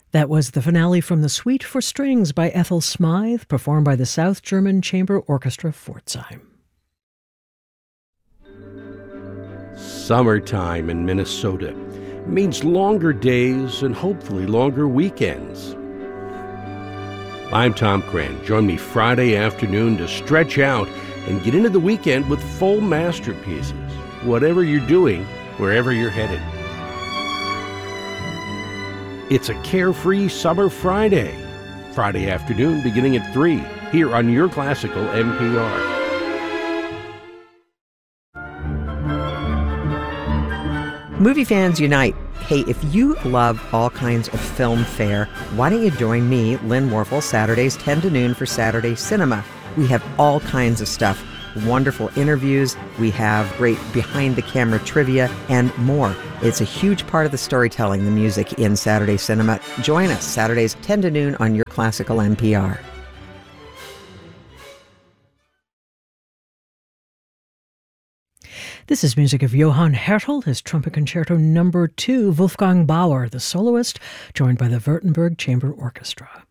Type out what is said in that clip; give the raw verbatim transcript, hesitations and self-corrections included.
That was the finale from the Suite for Strings by Ethel Smythe, performed by the South German Chamber Orchestra Pforzheim. Summertime in Minnesota means longer days and hopefully longer weekends. I'm Tom Cran. Join me Friday afternoon to stretch out and get into the weekend with full masterpieces, whatever you're doing, wherever you're headed. It's a carefree summer Friday. Friday afternoon beginning at three, here on your classical N P R. Movie fans unite. Hey, if you love all kinds of film fare, why don't you join me, Lynn Warfel, Saturdays ten to noon for Saturday Cinema. We have all kinds of stuff. Wonderful interviews, we have great behind-the-camera trivia, and more. It's a huge part of the storytelling, the music in Saturday Cinema. Join us Saturdays ten to noon on your classical N P R. This is music of Johann Hertel, his Trumpet Concerto Number two, Wolfgang Bauer, the soloist, joined by the Württemberg Chamber Orchestra.